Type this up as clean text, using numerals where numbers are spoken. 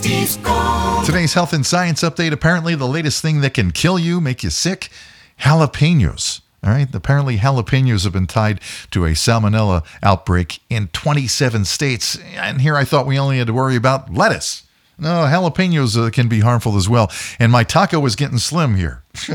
Today's health and science update. Apparently, the latest thing that can kill you, make you sick, jalapenos. All right. Apparently, jalapenos have been tied to a salmonella outbreak in 27 states. And here I thought we only had to worry about lettuce. No, jalapenos can be harmful as well. And my taco is getting slim here.